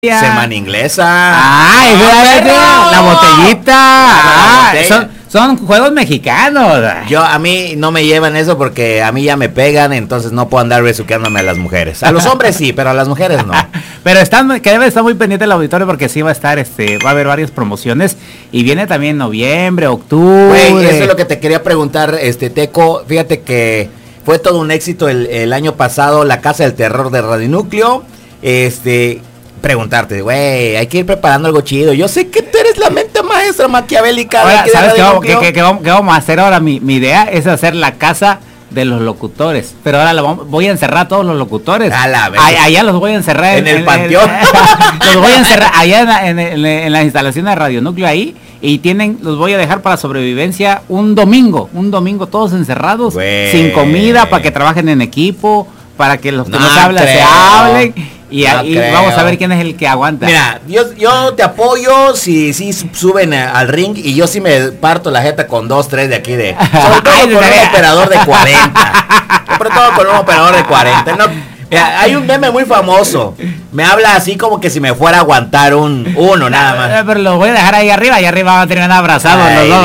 Semana inglesa. ¡Ay, la botellita! Son juegos mexicanos. A mí no me llevan eso porque a mí ya me pegan, entonces no puedo andar besuqueándome a las mujeres. A los hombres sí, pero a las mujeres no. Pero que debe estar muy pendiente el auditorio porque sí va a estar, va a haber varias promociones y viene también noviembre, octubre. Güey, eso es lo que te quería preguntar, Teco. Fíjate que fue todo un éxito el año pasado, la Casa del Terror de Radio Núcleo. Preguntarte, güey, hay que ir preparando algo chido. Yo sé que tú eres la mente maestra maquiavélica. Ahora, ¿sabes qué vamos a hacer ahora? Mi idea es hacer la casa de los locutores. Pero ahora voy a encerrar a todos los locutores. Allá los voy a encerrar. En el panteón. Los voy a encerrar allá en la instalación de Radio Núcleo ahí. Y los voy a dejar para sobrevivencia un domingo todos encerrados. Wey. Sin comida, para que trabajen en equipo, para que los que no se hablan se hablen. Y vamos a ver quién es el que aguanta. Mira, yo te apoyo si suben al ring y yo sí me parto la jeta con 2, 3 de aquí de. Sobre todo con un operador de 40. Sobre todo con un operador de 40. No, mira, hay un meme muy famoso. Me habla así como que si me fuera a aguantar uno nada más. Pero lo voy a dejar ahí arriba van a terminar abrazados los dos.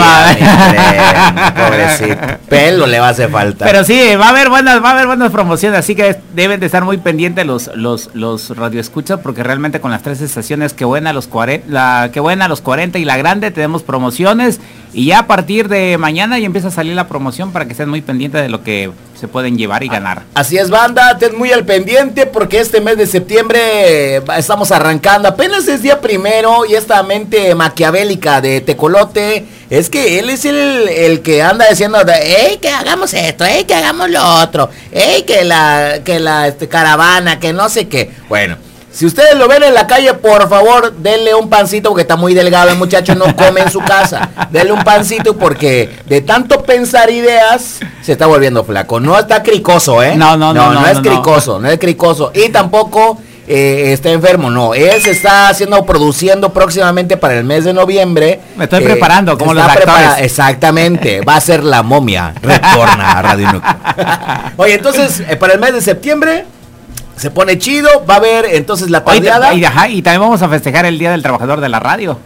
Pobrecito. Pelo le va a hacer falta. Pero sí, va a haber buenas promociones, así que deben de estar muy pendientes los radioescuchas, porque realmente con las 3 estaciones que buena a los 40 y la grande tenemos promociones, y ya a partir de mañana ya empieza a salir la promoción para que estén muy pendientes de lo que se pueden llevar y ganar. Así es, banda, estén muy al pendiente porque este mes de septiembre estamos arrancando, apenas es día primero, y esta mente maquiavélica de Tecolote, es que él es el que anda diciendo, que hagamos esto, que hagamos lo otro, que la caravana, que no sé qué. Bueno, si ustedes lo ven en la calle, por favor, denle un pancito porque está muy delgado, el muchacho no come en su casa. Denle un pancito porque de tanto pensar ideas se está volviendo flaco. No está cricoso, No es cricoso. Y tampoco está enfermo, no. Él se está produciendo próximamente para el mes de noviembre. Me estoy preparando como los actores. Exactamente, va a ser La Momia. Retorna a Radio Núcleo. Oye, entonces, para el mes de septiembre se pone chido, va a haber entonces la tardeada. Y también vamos a festejar el Día del Trabajador de la Radio.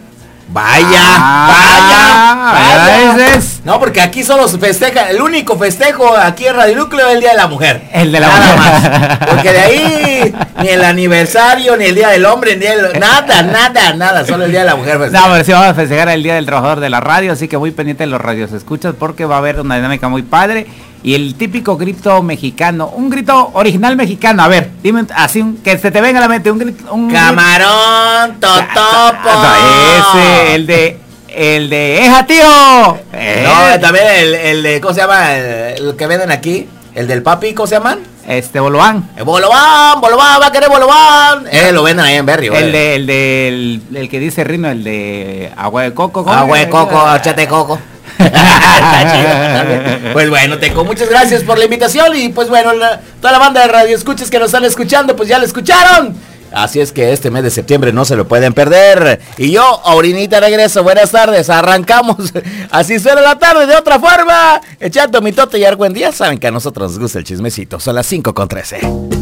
Vaya. No, porque aquí solo se festeja, el único festejo aquí en Radio Núcleo es el Día de la Mujer. El de la mujer. Más. Porque de ahí ni el aniversario, ni el Día del Hombre, nada, solo el Día de la Mujer. No, pero sí vamos a festejar el Día del Trabajador de la Radio, así que muy pendiente de los radios escuchas porque va a haber una dinámica muy padre. Y el típico grito mexicano, un grito original mexicano, a ver, dime así, que se te venga a la mente un grito. Camarón, totopo. Ese, el de ¡eja, tío! No, también el de, ¿cómo se llama? El que venden aquí, el del papi, ¿cómo se llaman? Bolobán. Bolobán, va a querer Bolobán. Lo venden ahí en Berry. El que dice Rino, el de agua de coco. Agua de coco, chate de coco. Está chido. Pues bueno, Teco, muchas gracias por la invitación. Y pues bueno, toda la banda de radio escuchas que nos están escuchando, pues ya lo escucharon. Así es que este mes de septiembre no se lo pueden perder. Y yo ahorita regreso. Buenas tardes, arrancamos. Así suena la tarde de otra forma, echando mi tote y argüendía. Saben que a nosotros nos gusta el chismecito. Son las 5:13.